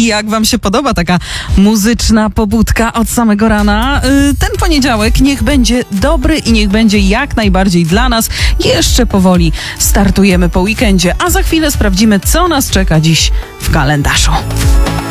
jak wam się podoba taka muzyczna pobudka od samego rana? Ten poniedziałek niech będzie dobry i niech będzie jak najbardziej dla nas. Jeszcze powoli startujemy po weekendzie, a za chwilę sprawdzimy, co nas czeka dziś w kalendarzu.